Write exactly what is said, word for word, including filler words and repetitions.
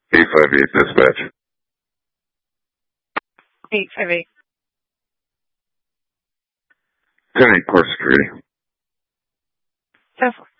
eight five eight dispatch. eight five eight. ten eight course security. ten four.